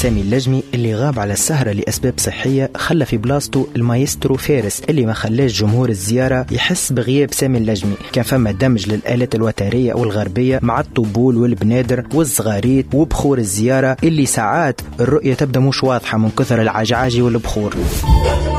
سامي اللجمي اللي غاب على السهرة لأسباب صحية، خلى في بلاصتو المايسترو فارس اللي ما خلاش جمهور الزيارة يحس بغياب سامي اللجمي. كان فما دمج للآلات الوترية والغربية مع الطبول والبنادر والزغاريت وبخور الزيارة اللي ساعات الرؤية تبدأ مش واضحة من كثر العجعاجي والبخور.